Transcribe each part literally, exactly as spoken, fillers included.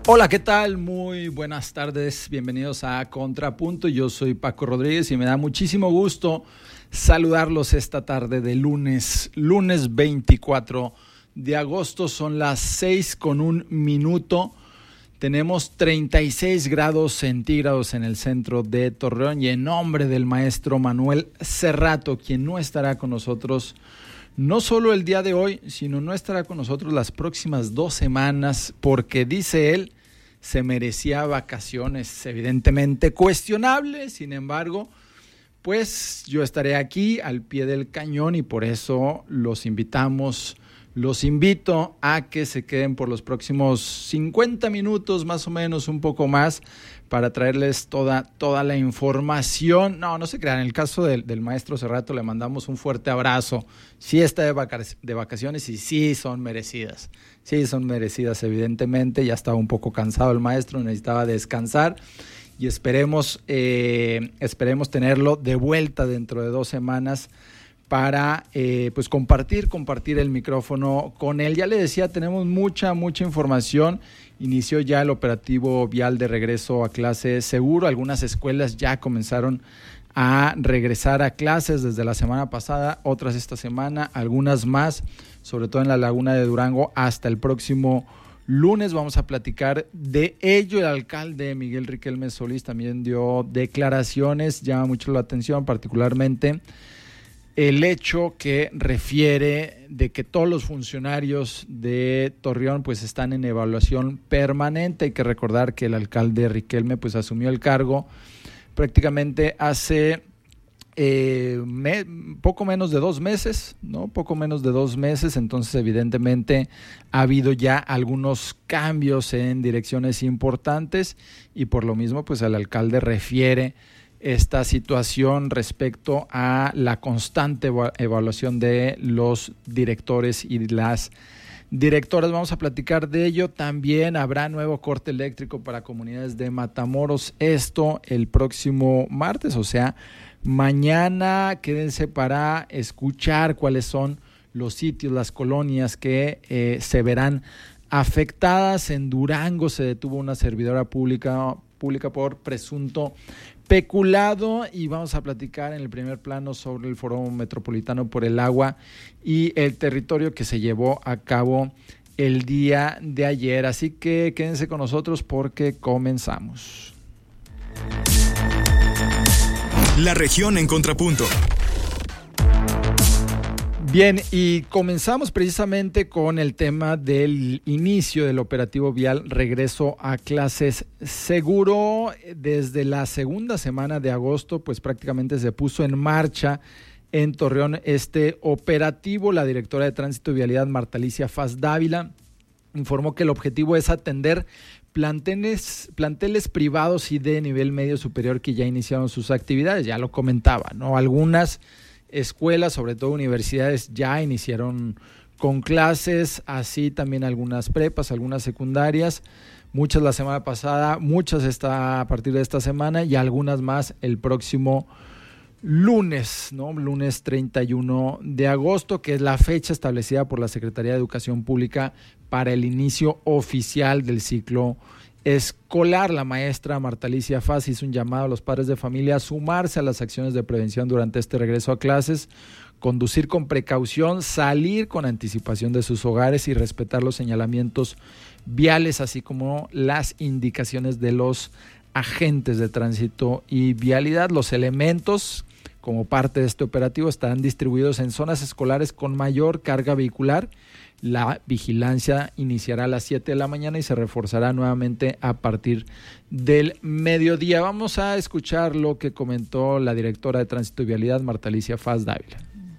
Hola, ¿qué tal? Muy buenas tardes, bienvenidos a Contrapunto. Yo soy Paco Rodríguez y me da muchísimo gusto saludarlos esta tarde de lunes, lunes veinticuatro de agosto. Son las seis con un minuto. Tenemos treinta y seis grados centígrados en el centro de Torreón y en nombre del maestro Manuel Cerrato, quien no estará con nosotros no solo el día de hoy, sino no estará con nosotros las próximas dos semanas porque, dice él, se merecía vacaciones, evidentemente cuestionables. Sin embargo, pues yo estaré aquí al pie del cañón y por eso los invitamos, los invito a que se queden por los próximos cincuenta minutos, más o menos, un poco más, para traerles toda, toda la información. No, no se crean, en el caso del, del maestro Cerrato le mandamos un fuerte abrazo. Sí está de, vac- de vacaciones y sí son merecidas. Sí son merecidas, evidentemente. Ya estaba un poco cansado el maestro, necesitaba descansar y esperemos, eh, esperemos tenerlo de vuelta dentro de dos semanas para eh, pues compartir, compartir el micrófono con él. Ya le decía, tenemos mucha, mucha información. Inició ya el operativo vial de regreso a clase seguro. Algunas escuelas ya comenzaron a regresar a clases desde la semana pasada, otras esta semana, algunas más, sobre todo en la Laguna de Durango, hasta el próximo lunes. Vamos a platicar de ello. El alcalde Miguel Riquelme Solís también dio declaraciones, llama mucho la atención, particularmente el hecho que refiere de que todos los funcionarios de Torreón pues están en evaluación permanente. Hay que recordar que el alcalde Riquelme pues asumió el cargo prácticamente hace eh, me, poco menos de dos meses, ¿no? Poco menos de dos meses, entonces evidentemente ha habido ya algunos cambios en direcciones importantes y por lo mismo pues el alcalde refiere esta situación respecto a la constante evaluación de los directores y las directoras. Vamos a platicar de ello. También habrá nuevo corte eléctrico para comunidades de Matamoros, esto el próximo martes, o sea, mañana. Quédense para escuchar cuáles son los sitios, las colonias que eh, se verán afectadas. En Durango se detuvo una servidora pública, pública por presunto peculado y vamos a platicar en el primer plano sobre el Foro Metropolitano por el Agua y el territorio que se llevó a cabo el día de ayer. Así que quédense con nosotros porque comenzamos. La región en Contrapunto. Bien, y comenzamos precisamente con el tema del inicio del operativo vial regreso a clases seguro. Desde la segunda semana de agosto, pues prácticamente se puso en marcha en Torreón este operativo. La directora de Tránsito y Vialidad, Marta Alicia Faz Dávila, informó que el objetivo es atender planteles, planteles privados y de nivel medio superior que ya iniciaron sus actividades. Ya lo comentaba, ¿no? Algunas escuelas, sobre todo universidades, ya iniciaron con clases, así también algunas prepas, algunas secundarias, muchas la semana pasada, muchas está a partir de esta semana y algunas más el próximo lunes, ¿no? Lunes treinta y uno de agosto, que es la fecha establecida por la Secretaría de Educación Pública para el inicio oficial del ciclo escolar. La maestra Marta Alicia Faz hizo un llamado a los padres de familia a sumarse a las acciones de prevención durante este regreso a clases, conducir con precaución, salir con anticipación de sus hogares y respetar los señalamientos viales, así como las indicaciones de los agentes de tránsito y vialidad. Los elementos, como parte de este operativo, estarán distribuidos en zonas escolares con mayor carga vehicular. La vigilancia iniciará a las siete de la mañana y se reforzará nuevamente a partir del mediodía. Vamos a escuchar lo que comentó la directora de Tránsito y Vialidad, Marta Alicia Faz Dávila.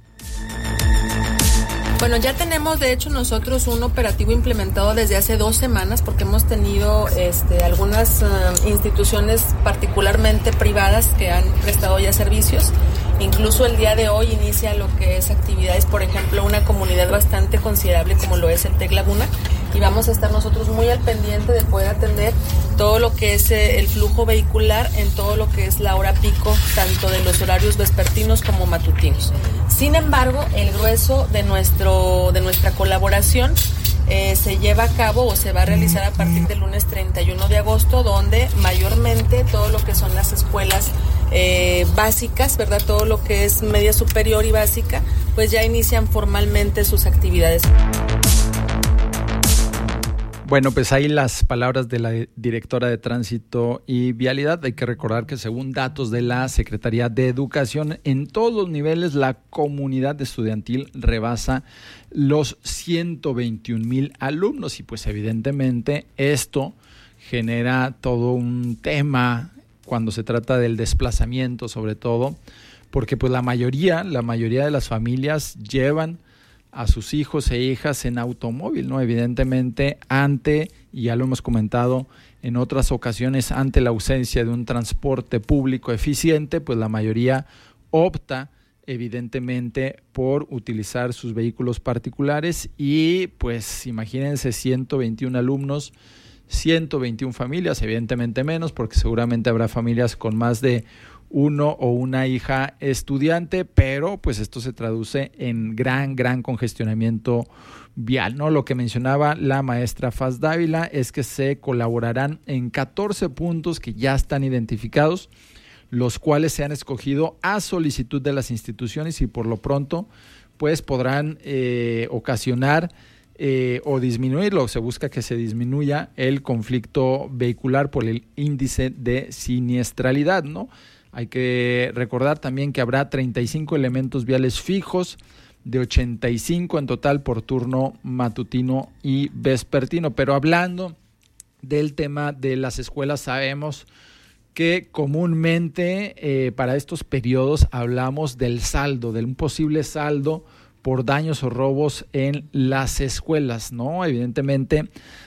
Bueno, ya tenemos de hecho nosotros un operativo implementado desde hace dos semanas porque hemos tenido este, algunas uh, instituciones particularmente privadas que han prestado ya servicios. Incluso el día de hoy inicia lo que es actividades, por ejemplo, una comunidad bastante considerable como lo es el Tec Laguna, y vamos a estar nosotros muy al pendiente de poder atender todo lo que es eh, el flujo vehicular en todo lo que es la hora pico, tanto de los horarios vespertinos como matutinos. Sin embargo, el grueso de nuestro de nuestra colaboración eh, se lleva a cabo o se va a realizar a partir del lunes treinta y uno de agosto, donde mayormente todo lo que son las escuelas eh, básicas, ¿verdad? Todo lo que es media superior y básica, pues ya inician formalmente sus actividades. Bueno, pues ahí las palabras de la directora de Tránsito y Vialidad. Hay que recordar que según datos de la Secretaría de Educación, en todos los niveles la comunidad estudiantil rebasa los ciento veintiún mil alumnos y pues evidentemente esto genera todo un tema cuando se trata del desplazamiento, sobre todo porque pues la mayoría, la mayoría de las familias llevan a sus hijos e hijas en automóvil, ¿no? Evidentemente, ante, y ya lo hemos comentado en otras ocasiones, ante la ausencia de un transporte público eficiente, pues la mayoría opta evidentemente por utilizar sus vehículos particulares y pues imagínense ciento veintiún alumnos, ciento veintiún familias, evidentemente menos porque seguramente habrá familias con más de uno o una hija estudiante, pero pues esto se traduce en gran, gran congestionamiento vial, ¿no? Lo que mencionaba la maestra Faz Dávila es que se colaborarán en catorce puntos que ya están identificados, los cuales se han escogido a solicitud de las instituciones y por lo pronto pues podrán eh, ocasionar eh, o disminuirlo, se busca que se disminuya el conflicto vehicular por el índice de siniestralidad, ¿no? Hay que recordar también que habrá treinta y cinco elementos viales fijos, de ochenta y cinco en total por turno matutino y vespertino. Pero hablando del tema de las escuelas, sabemos que comúnmente eh, para estos periodos hablamos del saldo, de un posible saldo por daños o robos en las escuelas, ¿no? Evidentemente,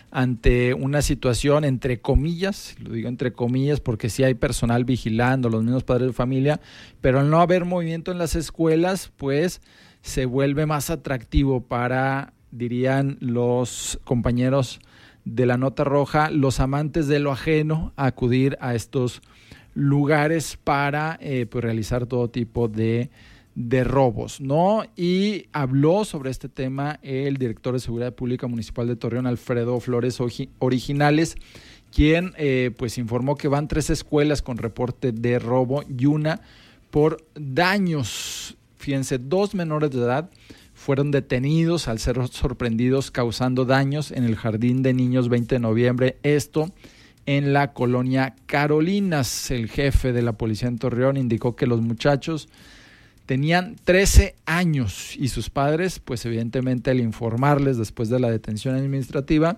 ante una situación entre comillas, lo digo entre comillas porque sí hay personal vigilando, los mismos padres de familia, pero al no haber movimiento en las escuelas, pues se vuelve más atractivo para, dirían los compañeros de la Nota Roja, los amantes de lo ajeno, a acudir a estos lugares para eh, pues realizar todo tipo de de robos, ¿no? Y habló sobre este tema el director de Seguridad Pública Municipal de Torreón, Alfredo Flores Originales, quien eh, pues informó que van tres escuelas con reporte de robo y una por daños. Fíjense, dos menores de edad fueron detenidos al ser sorprendidos causando daños en el Jardín de Niños veinte de noviembre, esto en la colonia Carolinas. El jefe de la policía en Torreón indicó que los muchachos tenían trece años y sus padres, pues evidentemente al informarles después de la detención administrativa,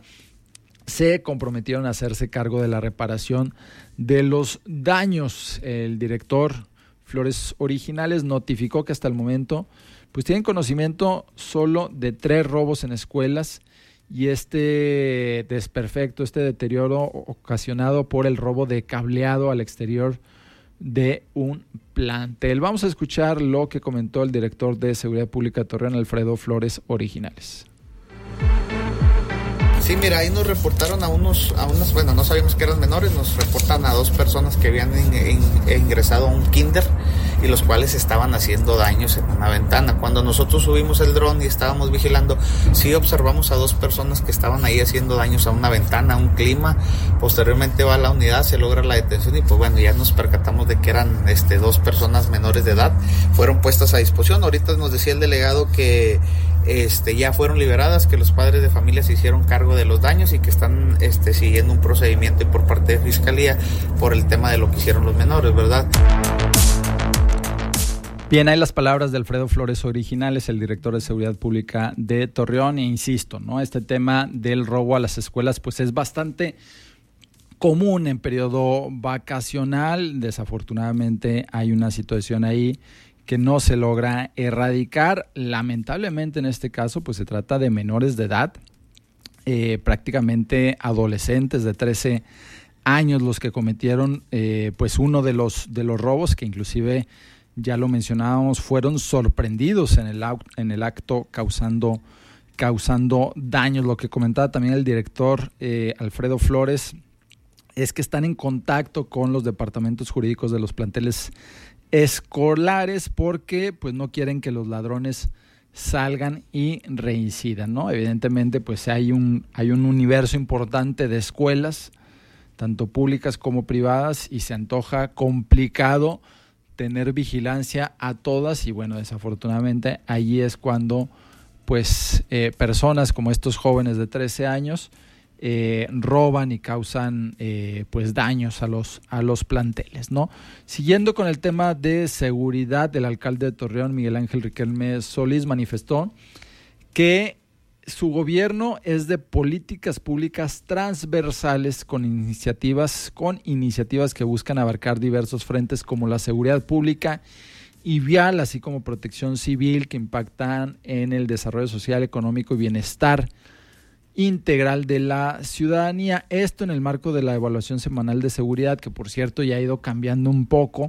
se comprometieron a hacerse cargo de la reparación de los daños. El director Flores Originales notificó que hasta el momento pues tienen conocimiento solo de tres robos en escuelas y este desperfecto, este deterioro ocasionado por el robo de cableado al exterior de un plantel. Vamos a escuchar lo que comentó el director de Seguridad Pública de Torreón, Alfredo Flores Originales. Sí, mira, ahí nos reportaron a unos, a unos, bueno, no sabíamos que eran menores, nos reportan a dos personas que habían in, in, ingresado a un kinder y los cuales estaban haciendo daños en una ventana. Cuando nosotros subimos el dron y estábamos vigilando, sí observamos a dos personas que estaban ahí haciendo daños a una ventana, a un clima. Posteriormente va a la unidad, se logra la detención y pues bueno, ya nos percatamos de que eran este, dos personas menores de edad, fueron puestas a disposición. Ahorita nos decía el delegado que este, ya fueron liberadas, que los padres de familia se hicieron cargo de los daños y que están este, siguiendo un procedimiento por parte de Fiscalía por el tema de lo que hicieron los menores, ¿verdad? Bien, hay las palabras de Alfredo Flores Originales, el director de Seguridad Pública de Torreón, e insisto, ¿no? Este tema del robo a las escuelas pues es bastante común en periodo vacacional. Desafortunadamente hay una situación ahí que no se logra erradicar. Lamentablemente en este caso pues se trata de menores de edad, eh, prácticamente adolescentes de trece años los que cometieron eh, pues uno de los, de los robos que inclusive ya lo mencionábamos, fueron sorprendidos en el, en el acto causando, causando daños. Lo que comentaba también el director eh, Alfredo Flores es que están en contacto con los departamentos jurídicos de los planteles escolares porque pues no quieren que los ladrones salgan y reincidan, ¿no? Evidentemente, pues hay un, hay un universo importante de escuelas, tanto públicas como privadas, y se antoja complicado tener vigilancia a todas, y bueno, desafortunadamente allí es cuando pues eh, personas como estos jóvenes de trece años eh, roban y causan eh, pues daños a los, a los planteles, ¿no? Siguiendo con el tema de seguridad, el alcalde de Torreón, Miguel Ángel Riquelme Solís, manifestó que su gobierno es de políticas públicas transversales con iniciativas, con iniciativas que buscan abarcar diversos frentes como la seguridad pública y vial, así como protección civil, que impactan en el desarrollo social, económico y bienestar integral de la ciudadanía. Esto en el marco de la evaluación semanal de seguridad, que por cierto ya ha ido cambiando un poco.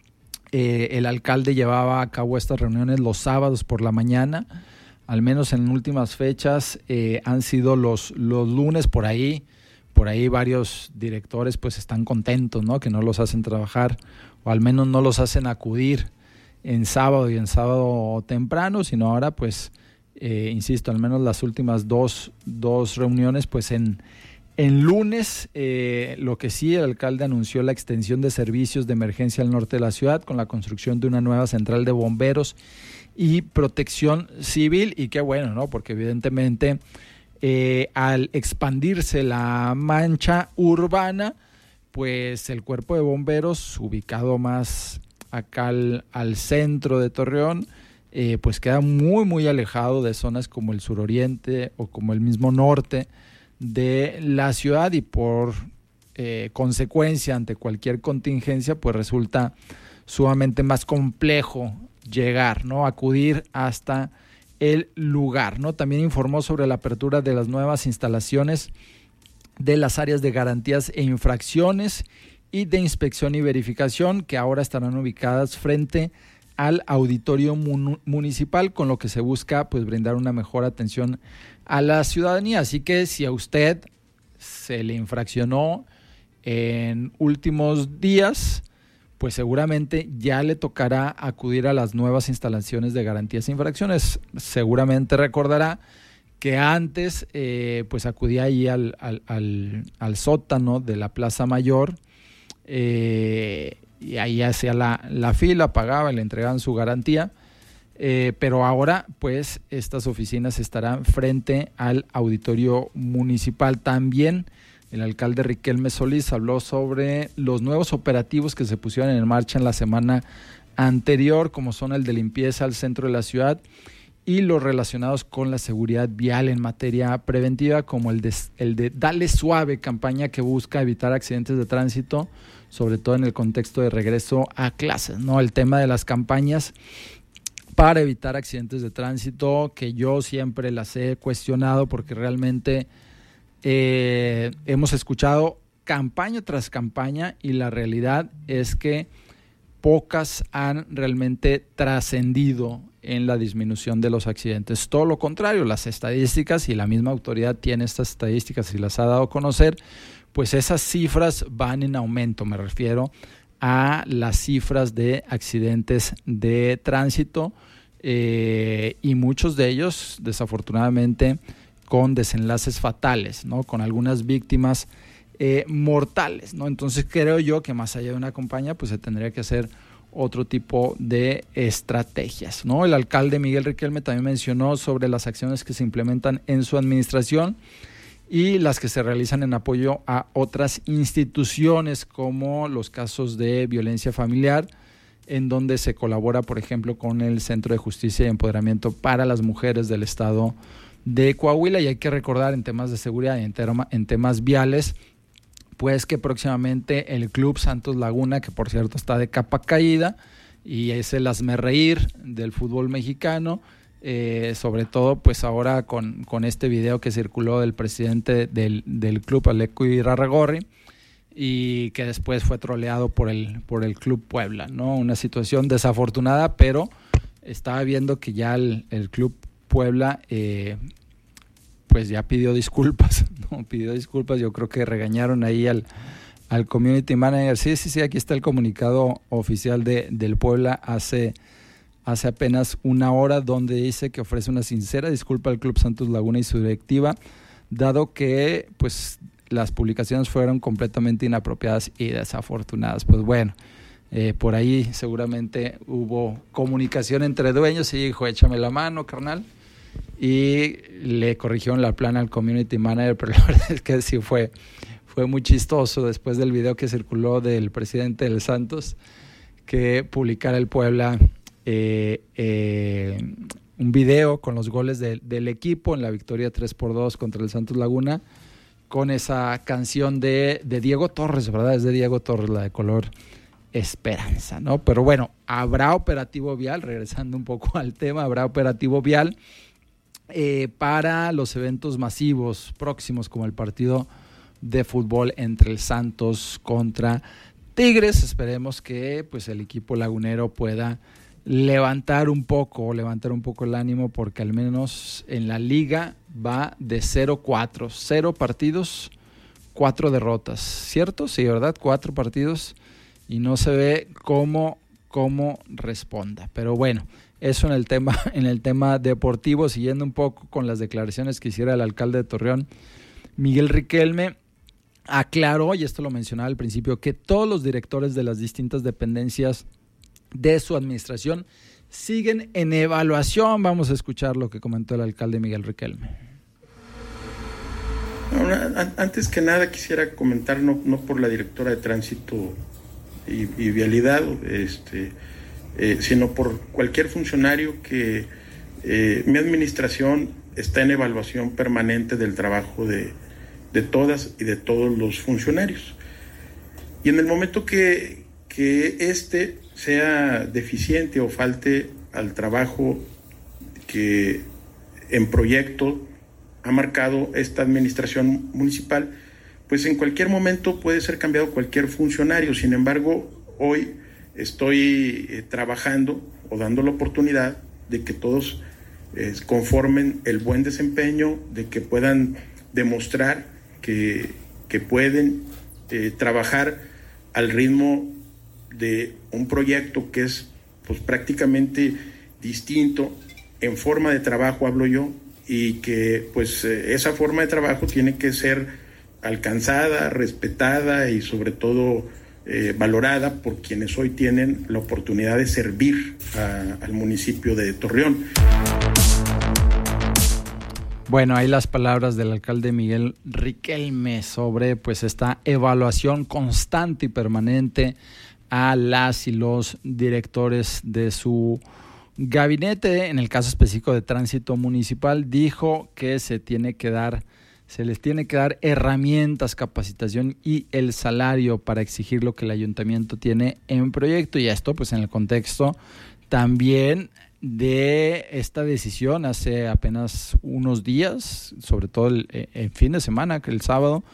Eh, el alcalde llevaba a cabo estas reuniones los sábados por la mañana, al menos en últimas fechas eh, han sido los, los lunes. Por ahí, por ahí varios directores pues están contentos, ¿no? Que no los hacen trabajar, o al menos no los hacen acudir en sábado y en sábado temprano, sino ahora pues Eh, insisto, al menos las últimas dos, dos reuniones pues en, en lunes. Eh, lo que sí, el alcalde anunció la extensión de servicios de emergencia al norte de la ciudad con la construcción de una nueva central de bomberos y protección civil, y qué bueno, ¿no? Porque evidentemente eh, al expandirse la mancha urbana, pues el cuerpo de bomberos, ubicado más acá al, al centro de Torreón, Eh, pues queda muy muy alejado de zonas como el suroriente o como el mismo norte de la ciudad, y por eh, consecuencia, ante cualquier contingencia, pues resulta sumamente más complejo llegar, ¿no? Acudir hasta el lugar, ¿no? También informó sobre la apertura de las nuevas instalaciones de las áreas de garantías e infracciones y de inspección y verificación, que ahora estarán ubicadas frente al auditorio mun- municipal, con lo que se busca pues brindar una mejor atención a la ciudadanía. Así que si a usted se le infraccionó en últimos días, pues seguramente ya le tocará acudir a las nuevas instalaciones de garantías e infracciones. Seguramente recordará que antes eh, pues acudía ahí al, al, al, al sótano de la Plaza Mayor, eh, y ahí hacía la, la fila, pagaba y le entregaban su garantía, eh, pero ahora pues estas oficinas estarán frente al auditorio municipal. También el alcalde Riquelme Solís habló sobre los nuevos operativos que se pusieron en marcha en la semana anterior, como son el de limpieza al centro de la ciudad y los relacionados con la seguridad vial en materia preventiva, como el de, el de Dale Suave, campaña que busca evitar accidentes de tránsito, sobre todo en el contexto de regreso a clases, ¿no? El tema de las campañas para evitar accidentes de tránsito, que yo siempre las he cuestionado, porque realmente eh, hemos escuchado campaña tras campaña y la realidad es que pocas han realmente trascendido en la disminución de los accidentes. Todo lo contrario, las estadísticas, y la misma autoridad tiene estas estadísticas y las ha dado a conocer, pues esas cifras van en aumento. Me refiero a las cifras de accidentes de tránsito, eh, y muchos de ellos desafortunadamente con desenlaces fatales, ¿no? Con algunas víctimas eh, mortales, ¿no? Entonces creo yo que más allá de una campaña pues se tendría que hacer otro tipo de estrategias, ¿no? El alcalde Miguel Riquelme también mencionó sobre las acciones que se implementan en su administración y las que se realizan en apoyo a otras instituciones, como los casos de violencia familiar, en donde se colabora, por ejemplo, con el Centro de Justicia y Empoderamiento para las Mujeres del Estado de Coahuila. Y hay que recordar, en temas de seguridad y en, tema, en temas viales, pues que próximamente el Club Santos Laguna, que por cierto está de capa caída y es el hazmerreír del fútbol mexicano, eh, sobre todo pues ahora con, con este video que circuló del presidente del, del club, Aleco Irarrágorri, y que después fue troleado por el, por el Club Puebla, ¿no? Una situación desafortunada, pero estaba viendo que ya el, el Club Puebla eh, pues ya pidió disculpas, ¿no? Pidió disculpas. Yo creo que regañaron ahí al, al community manager. Sí, sí, sí, aquí está el comunicado oficial de, del Puebla hace, hace apenas una hora, donde dice que ofrece una sincera disculpa al Club Santos Laguna y su directiva, dado que pues las publicaciones fueron completamente inapropiadas y desafortunadas. Pues bueno, eh, por ahí seguramente hubo comunicación entre dueños y dijo, échame la mano, carnal, y le corrigieron la plana al community manager, pero la verdad es que sí fue, fue muy chistoso después del video que circuló del presidente del Santos, que publicara el Puebla eh, eh, un video con los goles de, del equipo en la victoria tres por dos contra el Santos Laguna, con esa canción de, de Diego Torres, ¿verdad? Es de Diego Torres, la de color esperanza, ¿no? Pero bueno, habrá operativo vial, regresando un poco al tema, habrá operativo vial eh, para los eventos masivos próximos, como el partido de fútbol entre el Santos contra Tigres. Esperemos que pues el equipo lagunero pueda levantar un poco, levantar un poco el ánimo, porque al menos en la liga va de cero cuatro, cero partidos, cuatro derrotas, ¿cierto? Sí, ¿verdad? Cuatro partidos y no se ve cómo, cómo responda. Pero bueno, eso en el tema, en el tema deportivo, siguiendo un poco con las declaraciones que hiciera el alcalde de Torreón, Miguel Riquelme, aclaró, y esto lo mencionaba al principio, que todos los directores de las distintas dependencias de su administración siguen en evaluación. Vamos a escuchar lo que comentó el alcalde Miguel Riquelme. Ahora, antes que nada quisiera comentar, no, no por la directora de Tránsito y, y Vialidad, este, eh, sino por cualquier funcionario que eh, mi administración está en evaluación permanente del trabajo de, de todas y de todos los funcionarios. Y en el momento que, que este sea deficiente o falte al trabajo que en proyecto ha marcado esta administración municipal, pues en cualquier momento puede ser cambiado cualquier funcionario. Sin embargo, hoy estoy eh, trabajando o dando la oportunidad de que todos eh, conformen el buen desempeño, de que puedan demostrar que, que pueden eh, trabajar al ritmo de un proyecto que es pues prácticamente distinto en forma de trabajo, hablo yo, y que pues eh, esa forma de trabajo tiene que ser alcanzada, respetada y sobre todo eh, valorada por quienes hoy tienen la oportunidad de servir a, al municipio de Torreón. Bueno, ahí las palabras del alcalde Miguel Riquelme sobre pues esta evaluación constante y permanente a las y los directores de su gabinete. En el caso específico de Tránsito Municipal, dijo que se tiene que dar, se les tiene que dar herramientas, capacitación y el salario para exigir lo que el ayuntamiento tiene en proyecto. Y esto pues en el contexto también de esta decisión hace apenas unos días, sobre todo el, el fin de semana, que el sábado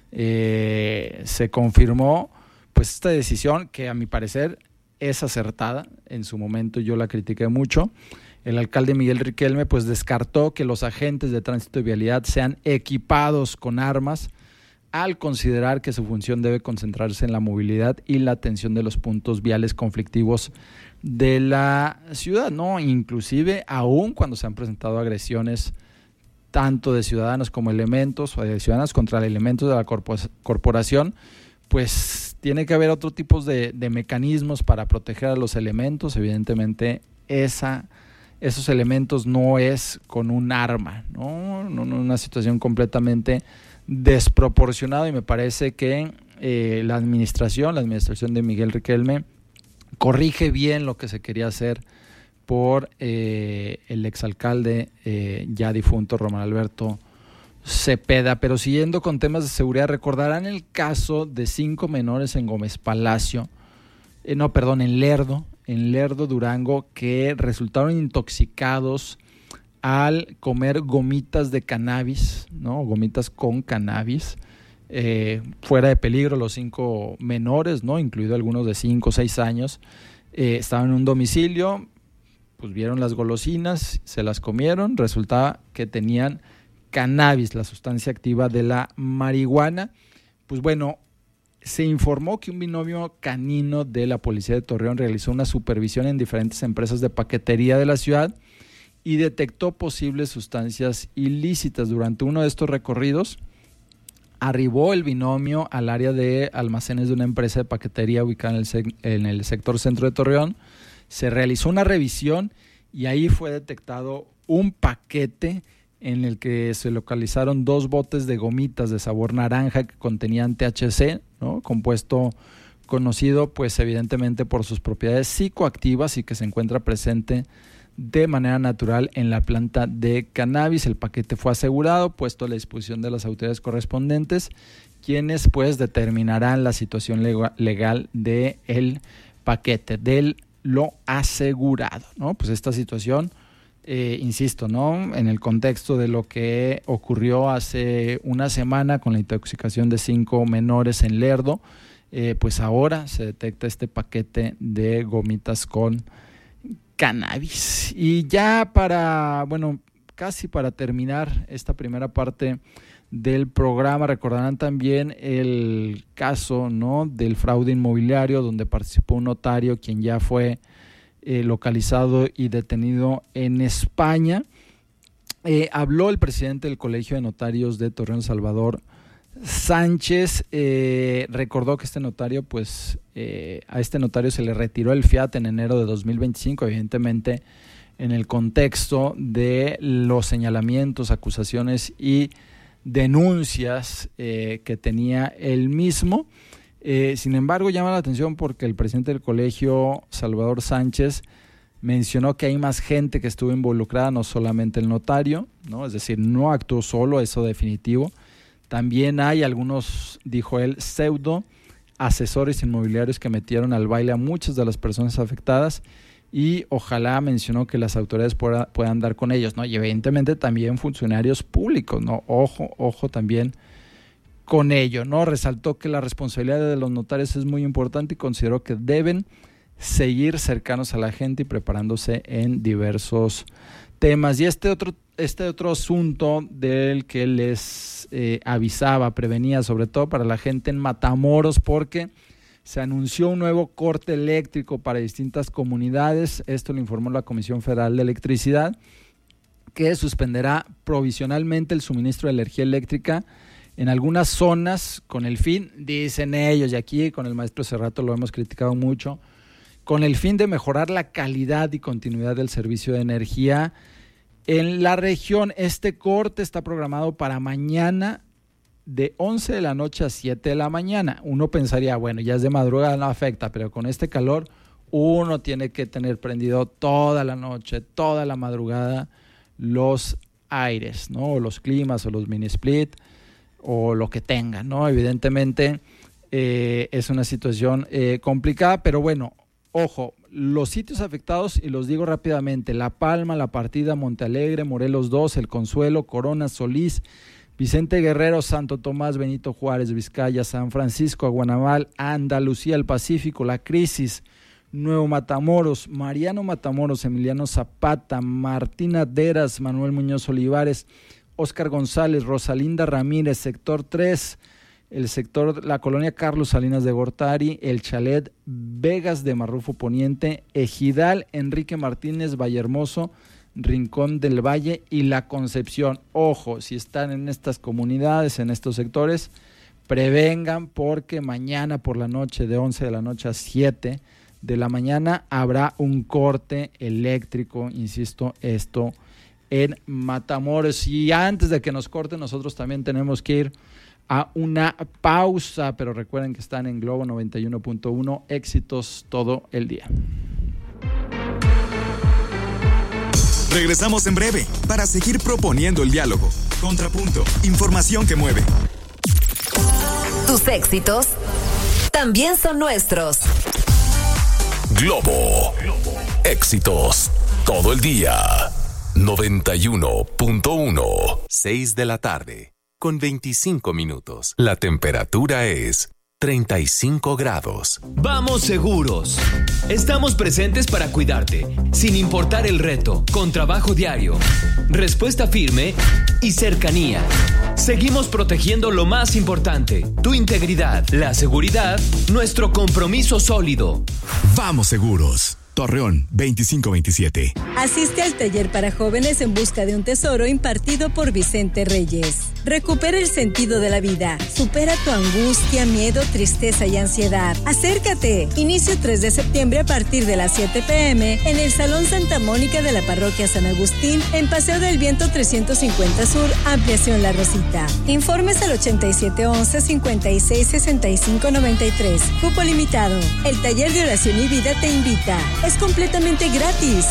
eh, se confirmó pues esta decisión que a mi parecer es acertada. En su momento yo la critiqué mucho. El alcalde Miguel Riquelme pues descartó que los agentes de tránsito y vialidad sean equipados con armas, al considerar que su función debe concentrarse en la movilidad y la atención de los puntos viales conflictivos de la ciudad, ¿no? Inclusive aún cuando se han presentado agresiones tanto de ciudadanos como elementos, o de ciudadanos contra elementos de la corporación, pues tiene que haber otro tipo de, de mecanismos para proteger a los elementos. Evidentemente esa, esos elementos no es con un arma, ¿no? No, no, una situación completamente desproporcionada, y me parece que eh, la administración, la administración de Miguel Riquelme corrige bien lo que se quería hacer por eh, el exalcalde eh, ya difunto Román Alberto Cepeda. Pero siguiendo con temas de seguridad, recordarán el caso de cinco menores en Gómez Palacio, eh, no, perdón, en Lerdo, en Lerdo, Durango, que resultaron intoxicados al comer gomitas de cannabis, ¿no? Gomitas con cannabis, eh, fuera de peligro. Los cinco menores, ¿no? Incluido algunos de cinco o seis años, eh, estaban en un domicilio, pues vieron las golosinas, se las comieron, resultaba que tenían cannabis, la sustancia activa de la marihuana. Pues bueno, se informó que un binomio canino de la Policía de Torreón realizó una supervisión en diferentes empresas de paquetería de la ciudad y detectó posibles sustancias ilícitas. Durante uno de estos recorridos, arribó el binomio al área de almacenes de una empresa de paquetería ubicada en el, sec- en el sector centro de Torreón. Se realizó una revisión y ahí fue detectado un paquete en el que se localizaron dos botes de gomitas de sabor naranja que contenían T H C, ¿no? Compuesto conocido pues evidentemente por sus propiedades psicoactivas y que se encuentra presente de manera natural en la planta de cannabis. El paquete fue asegurado, puesto a la disposición de las autoridades correspondientes, quienes pues determinarán la situación legal del paquete, de lo asegurado, ¿no? Pues esta situación, eh, insisto, ¿no? En el contexto de lo que ocurrió hace una semana con la intoxicación de cinco menores en Lerdo, eh, pues ahora se detecta este paquete de gomitas con cannabis. Y ya para, bueno, casi para terminar esta primera parte del programa, recordarán también el caso, ¿no?, del fraude inmobiliario, donde participó un notario quien ya fue eh, localizado y detenido en España. Eh, habló el presidente del Colegio de Notarios de Torreón, Salvador Sánchez. Eh, recordó que este notario, pues eh, a este notario se le retiró el fiat en enero de dos mil veinticinco, evidentemente en el contexto de los señalamientos, acusaciones y denuncias eh, que tenía él mismo. Eh, sin embargo, llama la atención porque el presidente del colegio, Salvador Sánchez, mencionó que hay más gente que estuvo involucrada, no solamente el notario, ¿no? Es decir, no actuó solo, eso definitivo. También hay algunos, dijo él, pseudo asesores inmobiliarios que metieron al baile a muchas de las personas afectadas y ojalá, mencionó, que las autoridades pueda, puedan dar con ellos, ¿no? Y evidentemente también funcionarios públicos, ¿no? Ojo, ojo también con ello, ¿no? Resaltó que la responsabilidad de los notarios es muy importante y consideró que deben seguir cercanos a la gente y preparándose en diversos temas. Y este otro, este otro asunto del que les eh, avisaba, prevenía, sobre todo para la gente en Matamoros, porque se anunció un nuevo corte eléctrico para distintas comunidades. Esto lo informó la Comisión Federal de Electricidad, que suspenderá provisionalmente el suministro de energía eléctrica en algunas zonas con el fin, dicen ellos, y aquí con el maestro Cerrato lo hemos criticado mucho, con el fin de mejorar la calidad y continuidad del servicio de energía en la región. Este corte está programado para mañana de once de la noche a siete de la mañana. Uno pensaría, bueno, ya es de madrugada, no afecta, pero con este calor uno tiene que tener prendido toda la noche, toda la madrugada los aires, ¿no? O los climas, o los mini split, o lo que tengan, ¿no? Evidentemente eh, es una situación eh, complicada, pero bueno, ojo, los sitios afectados, y los digo rápidamente: La Palma, La Partida, Montealegre, Morelos dos, El Consuelo, Corona, Solís, Vicente Guerrero, Santo Tomás, Benito Juárez, Vizcaya, San Francisco, Aguanamal, Andalucía, El Pacífico, La Crisis, Nuevo Matamoros, Mariano Matamoros, Emiliano Zapata, Martín Deras, Manuel Muñoz Olivares, Óscar González, Rosalinda Ramírez, Sector tres, el sector, la colonia Carlos Salinas de Gortari, el Chalet Vegas de Marrufo Poniente, Ejidal Enrique Martínez, Vallehermoso, Rincón del Valle y La Concepción. Ojo, si están en estas comunidades, en estos sectores, prevengan, porque mañana por la noche, de once de la noche a siete de la mañana, habrá un corte eléctrico, insisto, esto en Matamoros. Y antes de que nos corten, nosotros también tenemos que ir a una pausa, pero recuerden que están en Globo noventa y uno punto uno, éxitos todo el día. Regresamos en breve para seguir proponiendo el diálogo. Contrapunto, información que mueve. Tus éxitos también son nuestros. Globo, éxitos todo el día. noventa y uno punto uno. seis de la tarde, con veinticinco minutos. La temperatura es treinta y cinco grados. Vamos seguros. Estamos presentes para cuidarte, sin importar el reto, con trabajo diario, respuesta firme y cercanía. Seguimos protegiendo lo más importante, tu integridad, la seguridad, nuestro compromiso sólido. Vamos seguros. Torreón veinticinco veintisiete. Asiste al taller para jóvenes en busca de un tesoro impartido por Vicente Reyes. Recupera el sentido de la vida. Supera tu angustia, miedo, tristeza y ansiedad. Acércate. Inicio tres de septiembre a partir de las siete pm en el Salón Santa Mónica de la Parroquia San Agustín, en Paseo del Viento trescientos cincuenta Sur, Ampliación La Rosita. Informes al ochenta y siete once, cincuenta y seis, sesenta y cinco noventa y tres. Cupo limitado. El taller de oración y vida te invita. Es completamente gratis.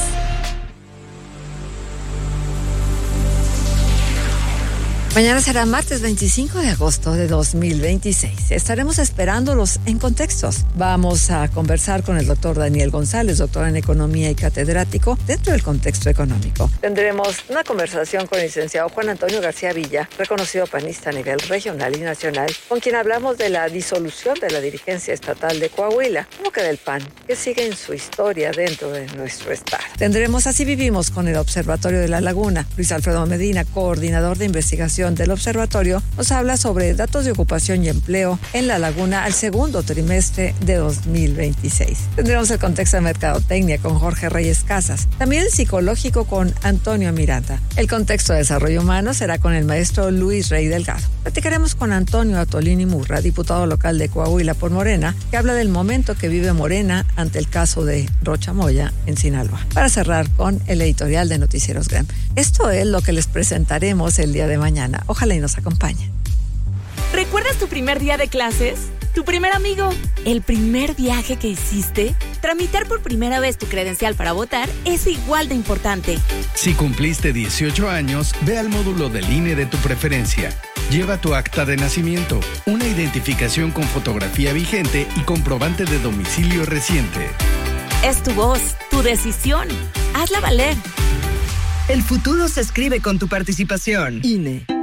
Mañana será martes veinticinco de agosto de dos mil veintiséis. Estaremos esperándolos en Contextos. Vamos a conversar con el doctor Daniel González, doctor en Economía y catedrático dentro del contexto económico. Tendremos una conversación con el licenciado Juan Antonio García Villa, reconocido panista a nivel regional y nacional, con quien hablamos de la disolución de la dirigencia estatal de Coahuila. ¿Cómo queda el P A N? Que sigue en su historia dentro de nuestro estado. Tendremos Así Vivimos con el Observatorio de la Laguna. Luis Alfredo Medina, coordinador de investigación del observatorio, nos habla sobre datos de ocupación y empleo en la Laguna al segundo trimestre de dos mil veintiséis. Tendremos el contexto de mercadotecnia con Jorge Reyes Casas, también el psicológico con Antonio Miranda. El contexto de desarrollo humano será con el maestro Luis Rey Delgado. Platicaremos con Antonio Atolini Murra, diputado local de Coahuila por Morena, que habla del momento que vive Morena ante el caso de Rocha Moya en Sinaloa. Para cerrar con el editorial de Noticieros G R E M. Esto es lo que les presentaremos el día de mañana. Ojalá y nos acompañen. ¿Recuerdas tu primer día de clases? ¿Tu primer amigo? ¿El primer viaje que hiciste? Tramitar por primera vez tu credencial para votar es igual de importante. Si cumpliste dieciocho años, ve al módulo del I N E de tu preferencia. Lleva tu acta de nacimiento, una identificación con fotografía vigente y comprobante de domicilio reciente. Es tu voz, tu decisión. Hazla valer. El futuro se escribe con tu participación. I N E.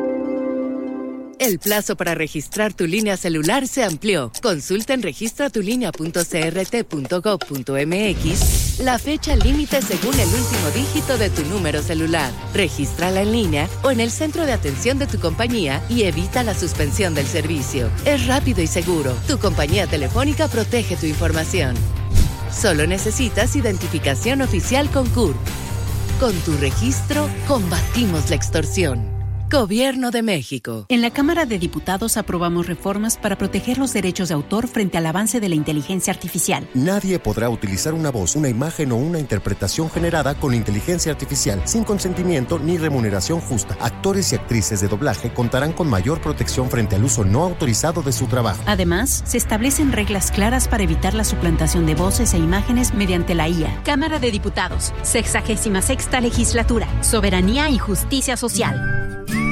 El plazo para registrar tu línea celular se amplió. Consulta en registra tu línea punto c r t punto gov punto m x la fecha límite según el último dígito de tu número celular. Regístrala en línea o en el centro de atención de tu compañía y evita la suspensión del servicio. Es rápido y seguro. Tu compañía telefónica protege tu información. Solo necesitas identificación oficial con C U R P. Con tu registro, combatimos la extorsión. Gobierno de México. En la Cámara de Diputados aprobamos reformas para proteger los derechos de autor frente al avance de la inteligencia artificial. Nadie podrá utilizar una voz, una imagen o una interpretación generada con inteligencia artificial sin consentimiento ni remuneración justa. Actores y actrices de doblaje contarán con mayor protección frente al uso no autorizado de su trabajo. Además, se establecen reglas claras para evitar la suplantación de voces e imágenes mediante la I A. Cámara de Diputados, sexagésima sexta legislatura, soberanía y justicia social.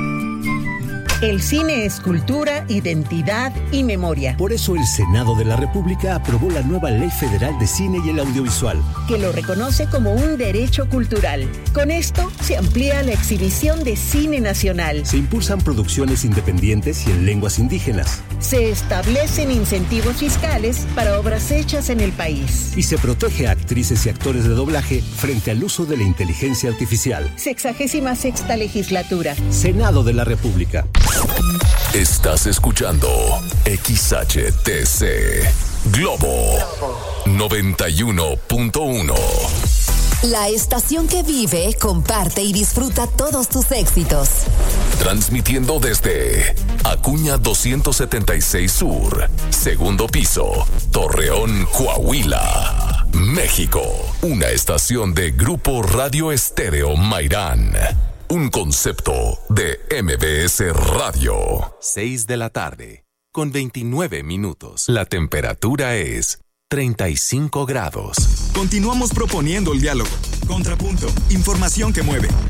El cine es cultura, identidad y memoria. Por eso el Senado de la República aprobó la nueva Ley Federal de Cine y el Audiovisual, que lo reconoce como un derecho cultural. Con esto se amplía la exhibición de cine nacional. Se impulsan producciones independientes y en lenguas indígenas. Se establecen incentivos fiscales para obras hechas en el país. Y se protege a actrices y actores de doblaje frente al uso de la inteligencia artificial. Sexagésima sexta legislatura. Senado de la República. Estás escuchando X H T C Globo noventa y uno punto uno. La estación que vive, comparte y disfruta todos tus éxitos. Transmitiendo desde Acuña doscientos setenta y seis Sur, segundo piso, Torreón, Coahuila, México. Una estación de Grupo Radio Estéreo Mairán. Un concepto de M B S Radio. seis de la tarde, con veintinueve minutos. La temperatura es treinta y cinco grados. Continuamos proponiendo el diálogo. Contrapunto. Información que mueve.